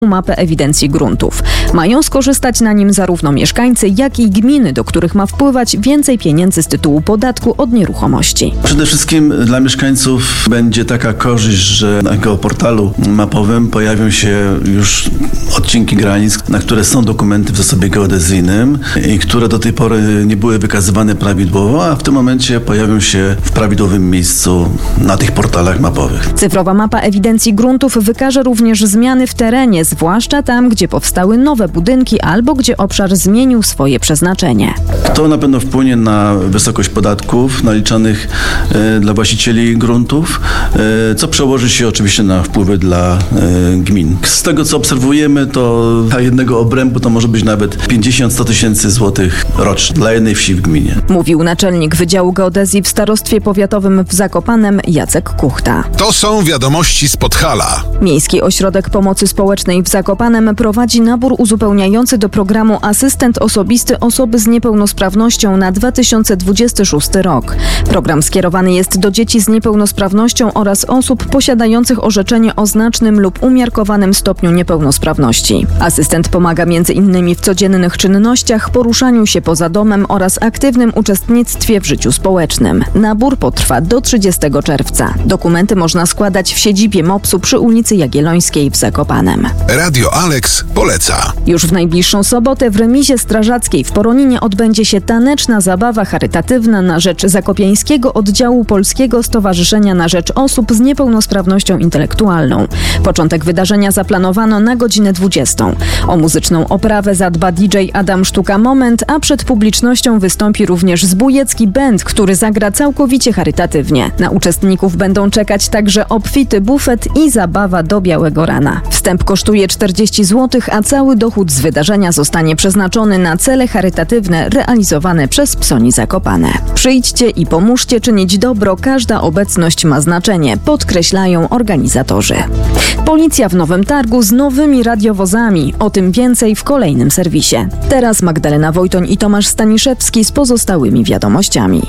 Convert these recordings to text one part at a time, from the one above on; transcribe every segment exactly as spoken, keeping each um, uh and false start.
mapę ewidencji gruntów. Mają skorzystać na nim zarówno mieszkańcy, jak i gminy, do których ma wpływać więcej pieniędzy z tytułu podatku od nieruchomości. Przede wszystkim dla mieszkańców będzie taka korzyść, że na geoportalu mapowym pojawią się już odcinki granic, na które są dokumenty w zasobie geodezyjnym i które do tej pory nie były wykazywane prawidłowo, a w tym momencie pojawią się w prawidłowym miejscu na tych portalach mapowych. Cyfrowa mapa ewidencji gruntów wykaże również zmiany w terenie, zwłaszcza tam, gdzie powstały nowe budynki albo gdzie obszar zmienił swoje przeznaczenie. To na pewno wpłynie na wysokość podatków naliczanych e, dla właścicieli gruntów, e, co przełoży się oczywiście na wpływy dla e, gmin. Z tego, co obserwujemy, to dla jednego obrębu to może być nawet pięćdziesiąt do stu tysięcy złotych rocznie dla jednej wsi w gminie. Mówił naczelnik Wydziału Geodezji w Starostwie Powiatowym w Zakopanem Jacek Kuchta. To są wiadomości z Podhala. Miejski Ośrodek Pomocy Społecznej w Zakopanem prowadzi nabór uzupełniający do programu Asystent Osobisty Osoby z Niepełnosprawnością na dwa tysiące dwudziesty szósty rok. Program skierowany jest do dzieci z niepełnosprawnością oraz osób posiadających orzeczenie o znacznym lub umiarkowanym stopniu niepełnosprawności. Asystent pomaga między innymi w codziennych czynnościach, poruszaniu się poza domem oraz aktywnym uczestnictwie w życiu społecznym. Nabór potrwa do trzydziestego czerwca. Dokumenty można składać w siedzibie mopsu przy ulicy Jagiellońskiej w Zakopanem. Radio Alex poleca. Już w najbliższą sobotę w remizie strażackiej w Poroninie odbędzie się taneczna zabawa charytatywna na rzecz Zakopiańskiego Oddziału Polskiego Stowarzyszenia na rzecz Osób z Niepełnosprawnością Intelektualną. Początek wydarzenia zaplanowano na godzinę dwudziestą. O muzyczną oprawę zadba D J Adam Sztuka Moment, a przed publicznością wystąpi również zbójecki band, który zagra całkowicie charytatywnie. Na uczestników będą czekać także obfity bufet i zabawa do białego rana. Wstęp kosztuje czterdzieści złotych, a cały dochód z wydarzenia zostanie przeznaczony na cele charytatywne realizowane przez Psoni Zakopane. Przyjdźcie i pomóżcie czynić dobro, każda obecność ma znaczenie, podkreślają organizatorzy. Policja w Nowym Targu z nowymi radiowozami. O tym więcej w kolejnym serwisie. Teraz Magdalena Wojtoń i Tomasz Staniszewski z pozostałymi wiadomościami.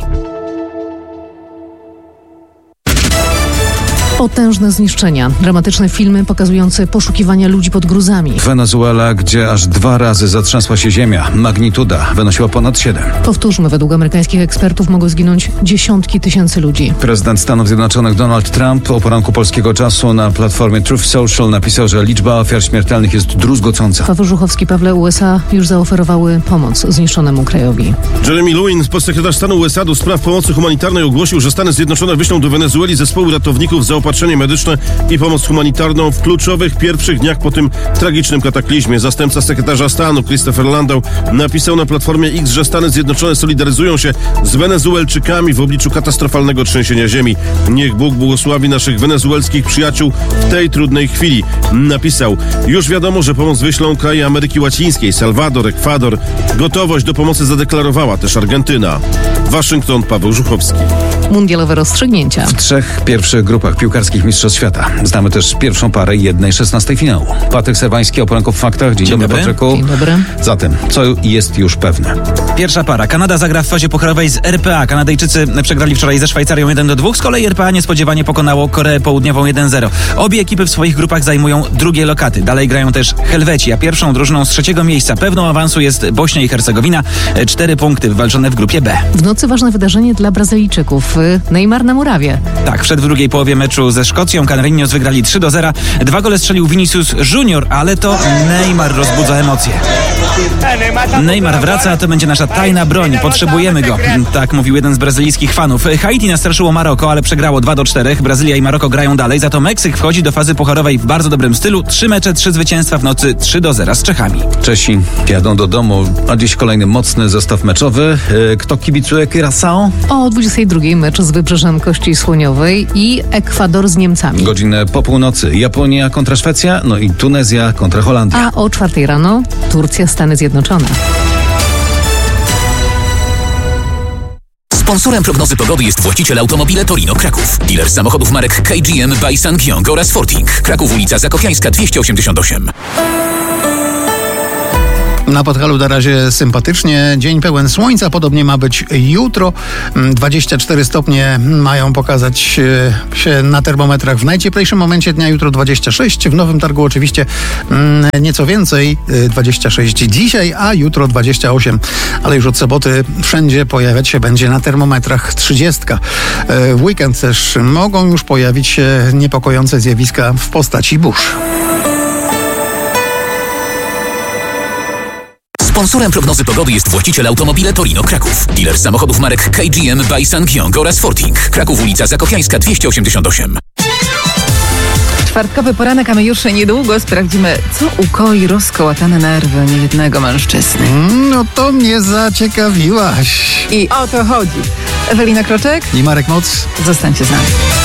Potężne zniszczenia. Dramatyczne filmy pokazujące poszukiwania ludzi pod gruzami. Wenezuela, gdzie aż dwa razy zatrzęsła się ziemia. Magnituda wynosiła ponad siedem. Powtórzmy, według amerykańskich ekspertów mogły zginąć dziesiątki tysięcy ludzi. Prezydent Stanów Zjednoczonych Donald Trump o poranku polskiego czasu na platformie Truth Social napisał, że liczba ofiar śmiertelnych jest druzgocąca. Paweł Żuchowski, Pawle, U S A już zaoferowały pomoc zniszczonemu krajowi. Jeremy Lewin, podsekretarz stanu U S A do spraw pomocy humanitarnej, ogłosił, że Stany Zjednoczone wyślą do Wenezueli zespoły ratowników zaopatrzone medyczne i pomoc humanitarną w kluczowych pierwszych dniach po tym tragicznym kataklizmie. Zastępca sekretarza stanu Christopher Landau napisał na platformie X, że Stany Zjednoczone solidaryzują się z Wenezuelczykami w obliczu katastrofalnego trzęsienia ziemi. Niech Bóg błogosławi naszych wenezuelskich przyjaciół w tej trudnej chwili. Napisał: już wiadomo, że pomoc wyślą kraje Ameryki Łacińskiej, Salwador, Ekwador. Gotowość do pomocy zadeklarowała też Argentyna. Waszyngton, Paweł Żuchowski. Mundialowe rozstrzygnięcia. W trzech pierwszych grupach piłkarskich Mistrzostw Świata. Znamy też pierwszą parę jednej szesnastej finału. Patryk Serwański, o poranku w faktach. Dzień, Dzień dobry, Patryku. Dzień dobry. Zatem, co jest już pewne? Pierwsza para. Kanada zagra w fazie pokojowej z R P A. Kanadyjczycy przegrali wczoraj ze Szwajcarią jeden do dwóch. Z kolei R P A niespodziewanie pokonało Koreę Południową jeden zero. Obie ekipy w swoich grupach zajmują drugie lokaty. Dalej grają też Helweci, a pierwszą drużyną z trzeciego miejsca pewną awansu jest Bośnia i Hercegowina. Cztery punkty wywalczone w grupie B. W nocy ważne wydarzenie dla Brazylijczyków. Neymar na murawie. Tak, przed w drugiej połowie meczu ze Szkocją Canarinos wygrali trzy do zera. Dwa gole strzelił Vinicius Junior, ale to Neymar rozbudza emocje. Neymar wraca, a to będzie nasza tajna broń. Potrzebujemy go. Tak mówił jeden z brazylijskich fanów. Haiti nastraszyło Maroko, ale przegrało dwa do czterech. Brazylia i Maroko grają dalej, za to Meksyk wchodzi do fazy pucharowej w bardzo dobrym stylu. Trzy mecze, trzy zwycięstwa w nocy, trzy do zera z Czechami. Czesi jadą do domu, a dziś kolejny mocny zestaw meczowy. Kto kibicuje Curaçao? O dwudziestej drugiej mecz z Wybrzeżem Kości Słoniowej i Ekwador z Niemcami. Godzinę po północy Japonia kontra Szwecja, no i Tunezja kontra Holandia. A o czwartej rano Turcja, Stany Zjednoczone. Sponsorem prognozy pogody jest właściciel Automobile Torino Kraków. Dealer samochodów marek K G M by Sangyong oraz Forting. Kraków, ulica Zakopiańska dwieście osiemdziesiąt osiem. Na Podhalu na razie sympatycznie. Dzień pełen słońca, podobnie ma być jutro. dwadzieścia cztery stopnie mają pokazać się na termometrach w najcieplejszym momencie dnia. Jutro dwadzieścia sześć. W Nowym Targu oczywiście nieco więcej. dwadzieścia sześć dzisiaj, a jutro dwadzieścia osiem. Ale już od soboty wszędzie pojawiać się będzie na termometrach trzydziestka. W weekend też mogą już pojawić się niepokojące zjawiska w postaci burz. Sponsorem prognozy pogody jest właściciel Automobile Torino Kraków. Dealer samochodów marek K G M by Sangyong oraz Forting. Kraków, ulica Zakopiańska dwieście osiemdziesiąt osiem. Czwartkowy poranek, a my już niedługo sprawdzimy, co ukoi rozkołatane nerwy niejednego mężczyzny. No to mnie zaciekawiłaś. I o to chodzi. Ewelina Kroczek i Marek Moc. Zostańcie z nami.